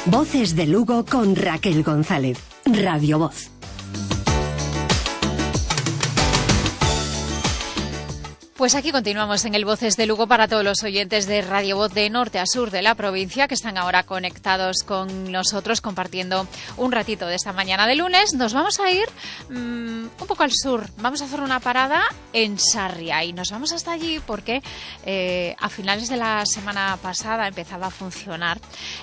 Voces de Lugo con Raquel González. Radio Voz. Pues aquí continuamos en el Voces de Lugo para todos los oyentes de Radio Voz de norte a sur de la provincia que están ahora conectados con nosotros compartiendo un ratito de esta mañana de lunes. Nos vamos a ir un poco al sur. Vamos a hacer una parada en Sarria y nos vamos hasta allí porque a finales de la semana pasada empezaba a funcionar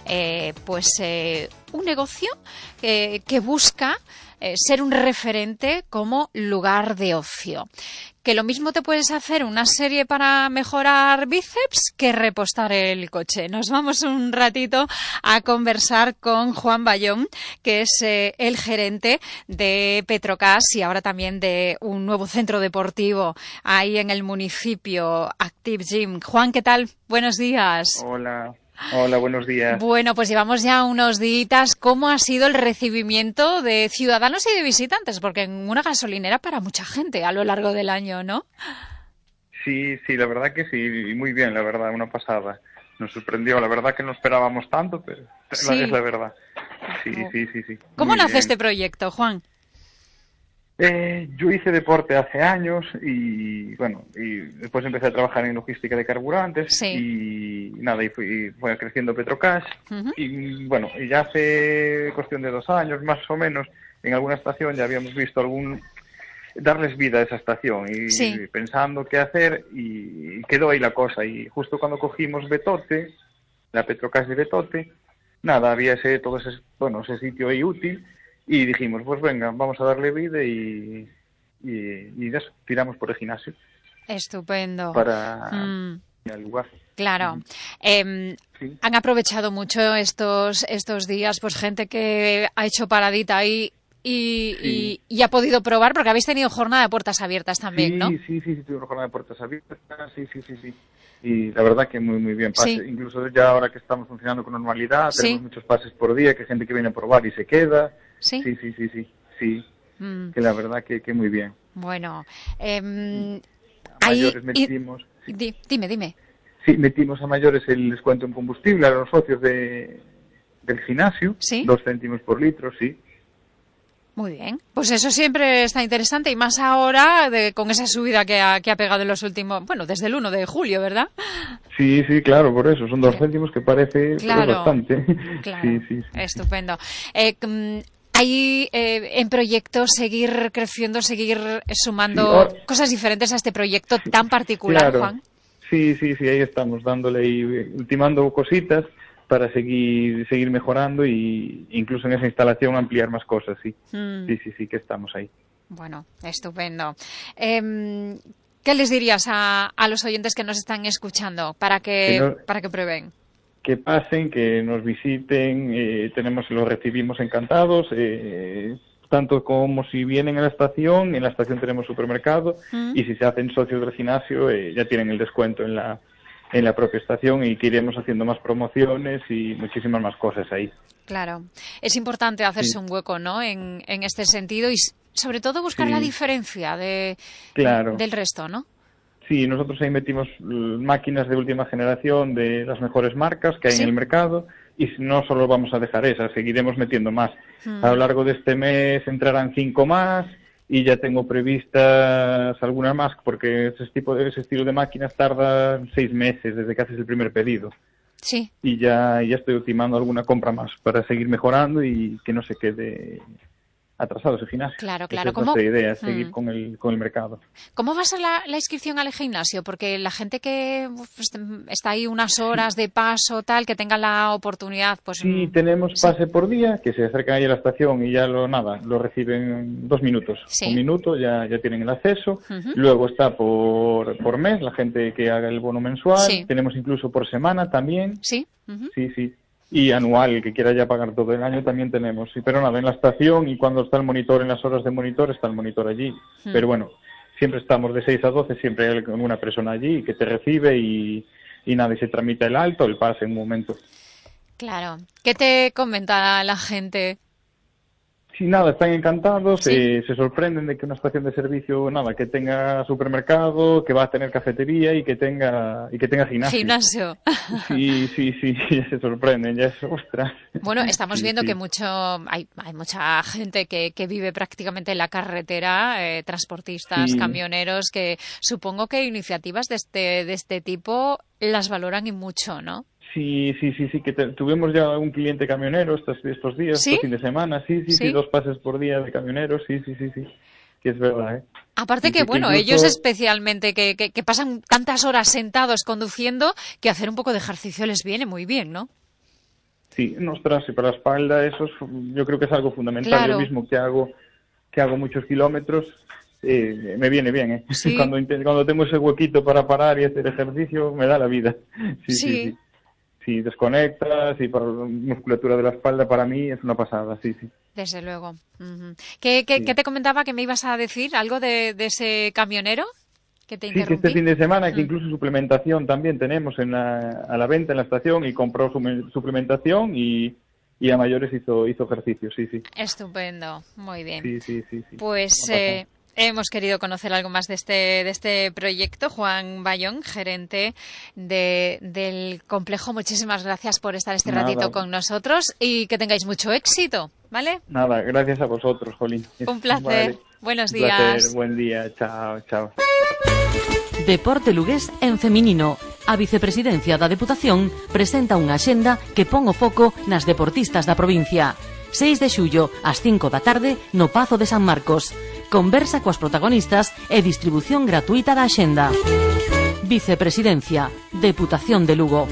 un negocio que busca ser un referente como lugar de ocio. Que lo mismo te puedes hacer una serie para mejorar bíceps que repostar el coche. Nos vamos un ratito a conversar con Juan Bayón, que es el gerente de Petrocas y ahora también de un nuevo centro deportivo ahí en el municipio, Active Gym. Juan, ¿qué tal? Buenos días. Hola, buenos días. Bueno, pues llevamos ya unos días. ¿Cómo ha sido el recibimiento de ciudadanos y de visitantes? Porque en una gasolinera para mucha gente a lo largo del año, ¿no? Sí, la verdad que sí, muy bien, la verdad, una pasada. Nos sorprendió, la verdad que no esperábamos tanto, pero sí. Es la verdad. Sí. ¿Cómo nace bien. este proyecto, Juan? Yo hice deporte hace años y después empecé a trabajar en logística de carburantes. Sí. y fue creciendo Petrocas. Uh-huh. Y ya hace cuestión de 2 años más o menos en alguna estación ya habíamos visto darles vida a esa estación y pensando qué hacer y quedó ahí la cosa. Y justo cuando cogimos Betote, la Petrocas de Betote, había ese sitio ahí útil. Y dijimos, pues venga, vamos a darle vida y eso, tiramos por el gimnasio. Estupendo. Para ir al lugar. Claro. Sí. Han aprovechado mucho estos días, pues gente que ha hecho paradita ahí y ha podido probar, porque habéis tenido jornada de puertas abiertas también, ¿no? Sí, tuvimos jornada de puertas abiertas, sí. Y la verdad que muy, muy bien. Incluso ya ahora que estamos funcionando con normalidad, tenemos muchos pases por día, que hay gente que viene a probar y se queda. Sí. Que la verdad que muy bien. Bueno, a mayores metimos... Dime. Sí, metimos a mayores el descuento en combustible a los socios del gimnasio. ¿Sí? 2 céntimos por litro, sí. Muy bien. Pues eso siempre está interesante y más ahora con esa subida que ha pegado en los últimos... Bueno, desde el 1 de julio, ¿verdad? Sí, claro, por eso. Son 2 céntimos que parece bastante. Claro, Sí. Estupendo. Hay en proyecto seguir creciendo, seguir sumando cosas diferentes a este proyecto tan particular, claro. Juan. Sí, ahí estamos dándole y ultimando cositas para seguir mejorando y incluso en esa instalación ampliar más cosas, sí. Sí, que estamos ahí. Bueno, estupendo. ¿Qué les dirías a los oyentes que nos están escuchando para que prueben? Que pasen, que nos visiten, los recibimos encantados, tanto como si vienen a la estación tenemos supermercado, y si se hacen socios del gimnasio ya tienen el descuento en la propia estación y que iremos haciendo más promociones y muchísimas más cosas ahí. Claro, es importante hacerse un hueco, ¿no? En este sentido y sobre todo buscar la diferencia del resto, ¿no? Sí, nosotros ahí metimos máquinas de última generación de las mejores marcas que hay en el mercado y no solo vamos a dejar esas, seguiremos metiendo más. A lo largo de este mes entrarán 5 más y ya tengo previstas algunas más porque ese estilo de máquinas tarda 6 meses desde que haces el primer pedido. Sí. Y ya estoy ultimando alguna compra más para seguir mejorando y que no se quede atrasados el gimnasio. Claro. Esa es nuestra idea, seguir con el mercado. ¿Cómo va a ser la inscripción al gimnasio? Porque la gente que está ahí unas horas de paso, que tenga la oportunidad, pues... Sí, tenemos pase por día, que se acercan ahí a la estación y ya lo reciben en 2 minutos. Sí. 1 minuto, ya tienen el acceso. Luego está por mes, la gente que haga el bono mensual. Sí. Tenemos incluso por semana también. Sí. Sí. Y anual, el que quiera ya pagar todo el año también tenemos. Sí, pero en la estación y cuando está el monitor, en las horas de monitor, está el monitor allí. Pero bueno, siempre estamos de 6 a 12, siempre hay una persona allí que te recibe y se tramita el alto, el pase en un momento. Claro. ¿Qué te comenta la gente? Sí, nada, están encantados, ¿Sí? se sorprenden de que una estación de servicio, nada, que tenga supermercado, que va a tener cafetería y que tenga gimnasio. Gimnasio. Sí, se sorprenden, ya es, ostras. Bueno, estamos viendo sí. que hay mucha gente que vive prácticamente en la carretera, transportistas, camioneros, que supongo que iniciativas de este tipo las valoran y mucho, ¿no? Sí, que tuvimos ya un cliente camionero estos días, ¿Sí? este fin de semana, sí, 2 pases por día de camioneros, sí, que es verdad, ¿eh? Aparte que, bueno, incluso ellos especialmente, que pasan tantas horas sentados conduciendo, que hacer un poco de ejercicio les viene muy bien, ¿no? Sí, ostras, y para la espalda eso yo creo que es algo fundamental. Claro. Yo mismo que hago muchos kilómetros, me viene bien, ¿eh? ¿Sí? Cuando tengo ese huequito para parar y hacer ejercicio, me da la vida. Sí. Si desconectas y para la musculatura de la espalda, para mí es una pasada, sí. Desde luego. Uh-huh. ¿Qué te comentaba que me ibas a decir? ¿Algo de ese camionero que te interrumpí? Sí, que este fin de semana, que incluso suplementación también tenemos a la venta en la estación, y compró suplementación y a mayores hizo ejercicio, sí. Estupendo, muy bien. Sí. Pues hemos querido conocer algo más de este proyecto. Juan Bayón, gerente del complejo, muchísimas gracias por estar este ratito con nosotros y que tengáis mucho éxito, ¿vale? Nada, gracias a vosotros, Jolín. Un placer. Vale. Buenos días. Placer. Buen día. Chao. Deporte lugués en feminino. A Vicepresidencia da Deputación presenta unha axenda que pon o foco nas deportistas da provincia. 6 de xullo, ás 5 da tarde, no Pazo de San Marcos. Conversa coas protagonistas e distribución gratuita da axenda. Vicepresidencia, Deputación de Lugo.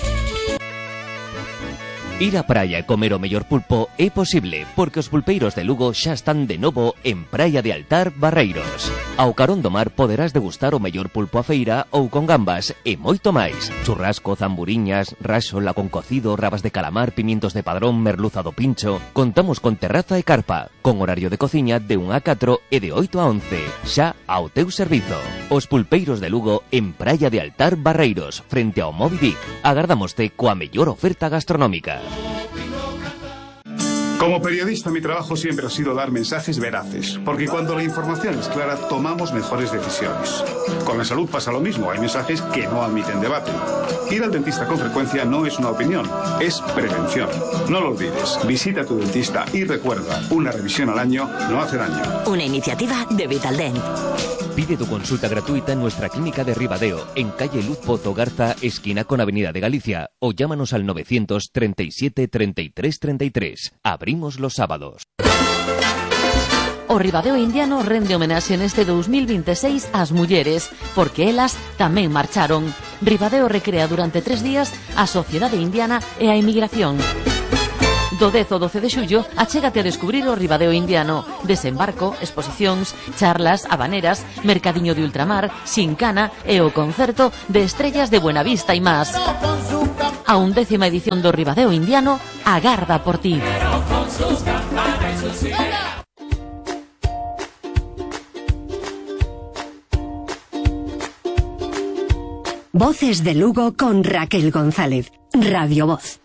Ir á praia e comer o mellor pulpo é posible, porque os pulpeiros de Lugo xa están de novo en Praia de Altar, Barreiros. Ao carón do mar poderás degustar o mellor pulpo a feira ou con gambas e moito máis. Churrasco, zamburiñas, raxola con cocido, rabas de calamar, pimientos de padrón, merluza do pincho. Contamos con terraza e carpa, con horario de cociña de 1 a 4 e de 8 a 11, xa ao teu servizo. Os pulpeiros de Lugo en Praia de Altar, Barreiros, frente ao Moby Dick. Agardámoste coa mellor oferta gastronómica. Como periodista, mi trabajo siempre ha sido dar mensajes veraces, porque cuando la información es clara, tomamos mejores decisiones. Con la salud pasa lo mismo, hay mensajes que no admiten debate. Ir al dentista con frecuencia no es una opinión, es prevención. No lo olvides, visita a tu dentista y recuerda, una revisión al año no hace daño. Una iniciativa de Vitaldent. Pide tu consulta gratuita en nuestra clínica de Ribadeo, en calle Luz Pozo Garza, esquina con Avenida de Galicia, o llámanos al 937 33 33. Abrimos los sábados. O Ribadeo Indiano rende homenaxe neste 2026 ás mulleres, porque elas tamén marcharon. Ribadeo recrea durante 3 días a sociedade indiana e a emigración. Do 10 ao 12 de xullo, achégate a descubrir o Ribadeo Indiano. Desembarco, exposicións, charlas, habaneras, mercadiño de ultramar, xincana e o concerto de estrellas de Buenavista e más. A 11ª edición do Ribadeo Indiano agarda por ti. Voces de Lugo con Raquel González. Radio Voz.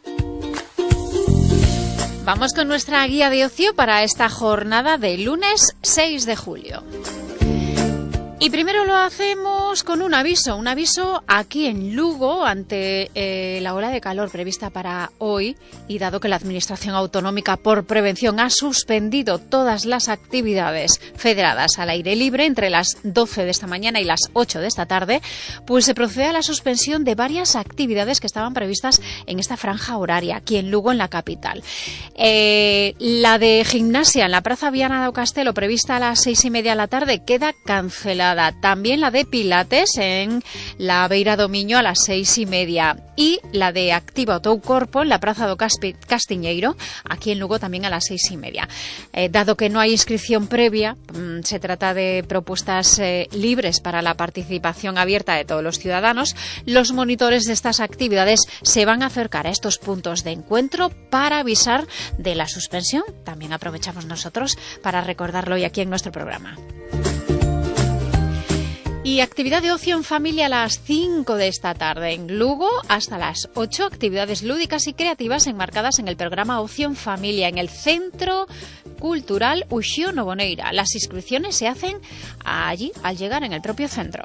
Vamos con nuestra guía de ocio para esta jornada del lunes 6 de julio. Y primero lo hacemos con un aviso aquí en Lugo ante la ola de calor prevista para hoy, y dado que la Administración Autonómica por Prevención ha suspendido todas las actividades federadas al aire libre entre las 12 de esta mañana y las 8 de esta tarde, pues se procede a la suspensión de varias actividades que estaban previstas en esta franja horaria aquí en Lugo, en la capital. La de gimnasia en la Praza Viana do Castelo, prevista a las 6:30 de la tarde, queda cancelada. También la de Pilates en la Beira do Miño a las 6:30. Y la de Activa o Teu Corpo en la Praza do Castiñeiro, aquí en Lugo, también a las 6:30. Dado que no hay inscripción previa, se trata de propuestas libres para la participación abierta de todos los ciudadanos. Los monitores de estas actividades se van a acercar a estos puntos de encuentro para avisar de la suspensión. También aprovechamos nosotros para recordarlo hoy aquí en nuestro programa. Y actividad de ocio en familia a las 5 de esta tarde. En Lugo, hasta las 8, actividades lúdicas y creativas enmarcadas en el programa Ocio en Familia, en el Centro Cultural Uxío Novoneira. Las inscripciones se hacen allí, al llegar en el propio centro.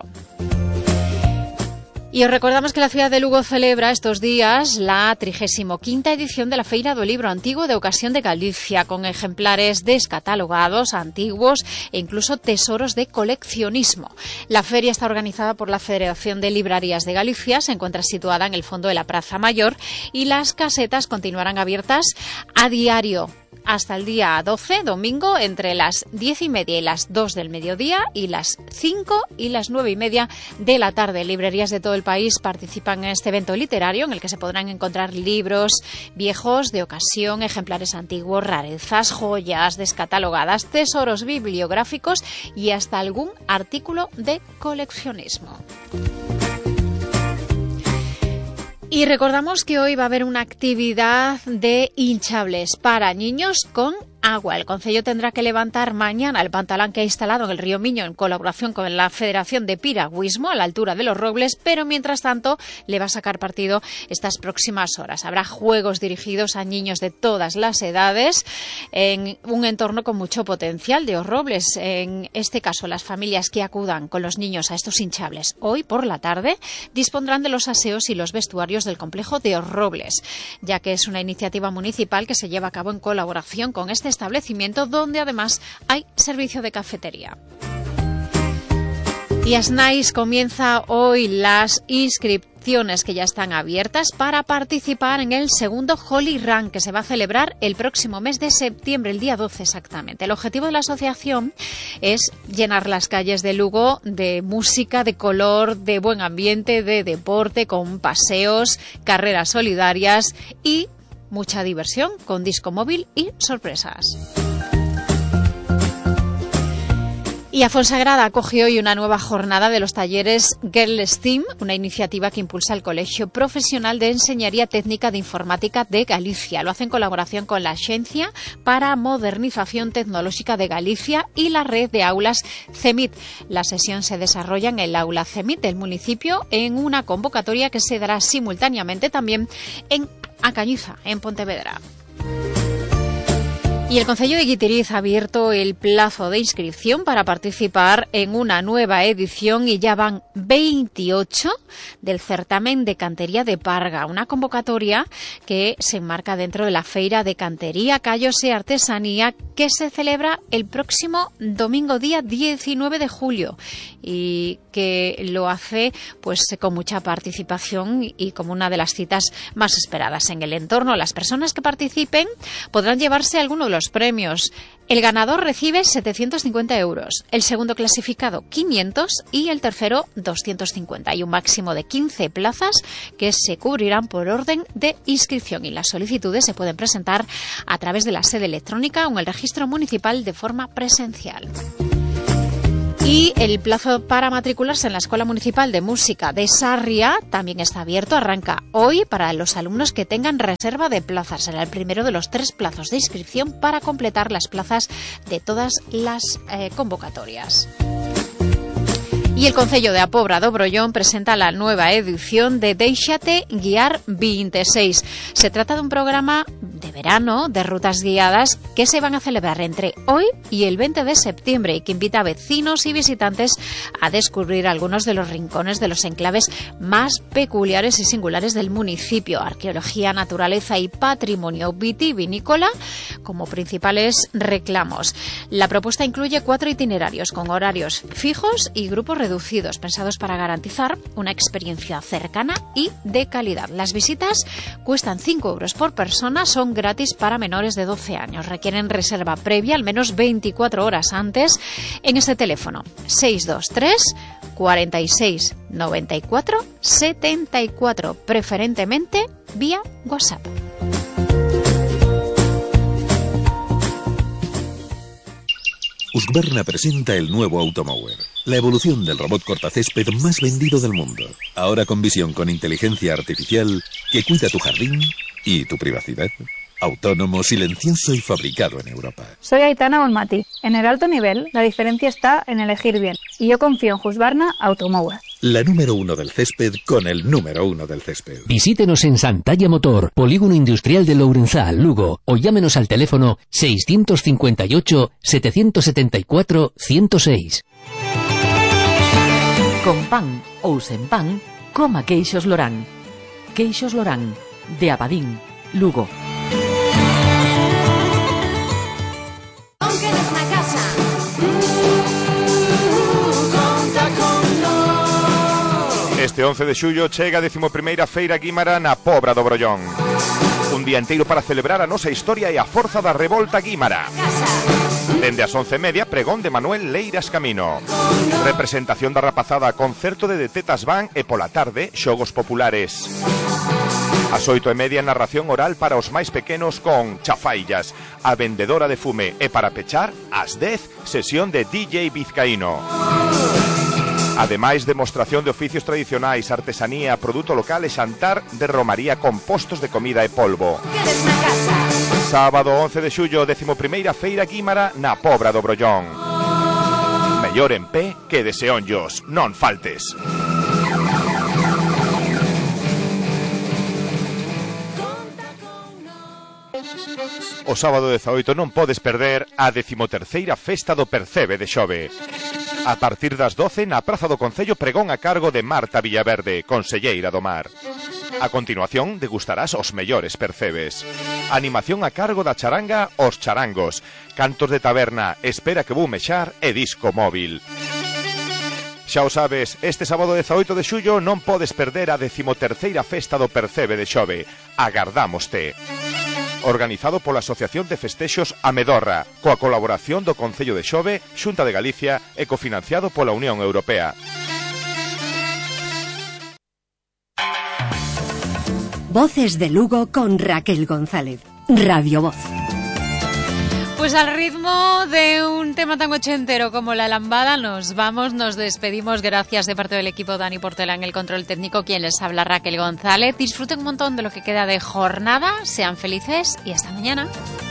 Y os recordamos que la ciudad de Lugo celebra estos días la 35ª edición de la Feira do Libro Antigo de Ocasión de Galicia, con ejemplares descatalogados, antiguos e incluso tesoros de coleccionismo. La feria está organizada por la Federación de Librarías de Galicia, se encuentra situada en el fondo de la Praza Mayor y las casetas continuarán abiertas a diario hasta el día 12, domingo, entre las 10:30 y las 2 del mediodía y las 5 y las 9:30 de la tarde. Librerías de todo el país participan en este evento literario en el que se podrán encontrar libros viejos de ocasión, ejemplares antiguos, rarezas, joyas descatalogadas, tesoros bibliográficos y hasta algún artículo de coleccionismo. Y recordamos que hoy va a haber una actividad de hinchables para niños con agua. El concello tendrá que levantar mañana el pantalón que ha instalado en el río Miño en colaboración con la Federación de Piragüismo a la altura de los Robles, pero mientras tanto le va a sacar partido estas próximas horas. Habrá juegos dirigidos a niños de todas las edades en un entorno con mucho potencial de Os Robles. En este caso, las familias que acudan con los niños a estos hinchables hoy por la tarde dispondrán de los aseos y los vestuarios del complejo de Os Robles, ya que es una iniciativa municipal que se lleva a cabo en colaboración con este establecimiento, donde además hay servicio de cafetería. Y Asnais comienza hoy las inscripciones que ya están abiertas para participar en el segundo Holy Run, que se va a celebrar el próximo mes de septiembre, el día 12 exactamente. El objetivo de la asociación es llenar las calles de Lugo de música, de color, de buen ambiente, de deporte, con paseos, carreras solidarias y mucha diversión con disco móvil y sorpresas. Y a Fonsagrada acoge hoy una nueva jornada de los talleres Girls Team, una iniciativa que impulsa el Colegio Profesional de Enseñaría Técnica de Informática de Galicia. Lo hace en colaboración con la Axencia para Modernización Tecnológica de Galicia y la red de aulas CEMIT. La sesión se desarrolla en el aula CEMIT del municipio en una convocatoria que se dará simultáneamente también en Cañiza, en Pontevedra. Y el Concello de Guitiriz ha abierto el plazo de inscripción para participar en una nueva edición y ya van 28 del certamen de cantería de Parga, una convocatoria que se enmarca dentro de la Feira de Cantería, Callos y Artesanía que se celebra el próximo domingo día 19 de julio y que lo hace pues con mucha participación y como una de las citas más esperadas en el entorno. Las personas que participen podrán llevarse alguno de los premios. El ganador recibe 750 euros, el segundo clasificado 500 y el tercero 250. Hay un máximo de 15 plazas que se cubrirán por orden de inscripción y las solicitudes se pueden presentar a través de la sede electrónica o en el registro municipal de forma presencial. Y el plazo para matricularse en la Escuela Municipal de Música de Sarria también está abierto. Arranca hoy para los alumnos que tengan reserva de plazas. Será el primero de los 3 plazos de inscripción para completar las plazas de todas las convocatorias. Y el Concello de Apobra de Obrollón presenta la nueva edición de Déixate Guiar 26. Se trata de un programa de verano de rutas guiadas que se van a celebrar entre hoy y el 20 de septiembre y que invita a vecinos y visitantes a descubrir algunos de los rincones de los enclaves más peculiares y singulares del municipio. Arqueología, naturaleza y patrimonio vitivinícola como principales reclamos. La propuesta incluye 4 itinerarios con horarios fijos y grupos reducidos, pensados para garantizar una experiencia cercana y de calidad. Las visitas cuestan 5 euros por persona, son gratis para menores de 12 años. Requieren reserva previa al menos 24 horas antes en este teléfono 623 46 94 74, preferentemente vía WhatsApp. Husqvarna presenta el nuevo Automower, la evolución del robot cortacésped más vendido del mundo. Ahora con visión con inteligencia artificial que cuida tu jardín y tu privacidad. Autónomo, silencioso y fabricado en Europa. Soy Aitana Bonmatí. En el alto nivel, la diferencia está en elegir bien. Y yo confío en Husqvarna Automower. La número 1 del césped con el número 1 del césped. Visítenos en Santalla Motor, Polígono Industrial de Lourenzá, Lugo, o llámenos al teléfono 658-774-106. Con pan ou sen pan, coma Queixos Lorán. Queixos Lorán, de Abadín, Lugo. Este 11 de xullo chega a 11ª Feira Guímara na Pobra do Brollón. Un día inteiro para celebrar a nosa historia e a forza da revolta guímara. Dende as 11:30, pregón de Manuel Leiras Camino. Representación da rapazada, concerto de Tetas Van e pola tarde, xogos populares. As 8:30, narración oral para os máis pequenos con Chafaillas, a vendedora de fume, e para pechar, ás 10, sesión de DJ Vizcaíno. Ademais, demostración de oficios tradicionais, artesanía, produto local e xantar de romaría con postos de comida e polvo. Sábado 11 de xullo, 11ª Feira Guímara na Pobra do Brollón. Mellor en pé que de Seonllos, non faltes. O sábado 18 non podes perder a 13ª Festa do Percebe de Xove. A partir das 12, na Praza do Concello, pregón a cargo de Marta Villaverde, conselleira do Mar. A continuación, degustarás os mellores percebes. Animación a cargo da charanga Os Charangos. Cantos de taberna, espera que vou mexar e disco móvil. Xa o sabes, este sábado 18 de xullo non podes perder a 13ª Festa do Percebe de Xove. Agardámoste. Organizado pola Asociación de Festexos Amedorra, coa colaboración do Concello de Xove, Xunta de Galicia e cofinanciado pola Unión Europea. Voces de Lugo con Raquel González. Radio Voz. Pues al ritmo de un tema tan ochentero como la lambada nos vamos, nos despedimos. Gracias de parte del equipo, Dani Portela en el control técnico, quien les habla, Raquel González. Disfruten un montón de lo que queda de jornada, sean felices y hasta mañana.